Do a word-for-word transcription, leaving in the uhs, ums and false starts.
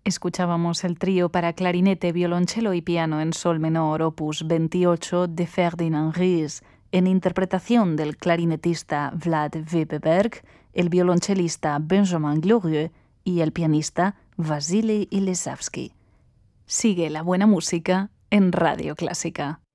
Escuchábamos el trío para clarinete, violonchelo y piano en sol menor, opus veintiocho de Ferdinand Ries, en interpretación del clarinetista Vlad Webeberg, el violonchelista Benjamin Glorieux y el pianista Vasily Ilesavsky. Sigue la buena música en Radio Clásica.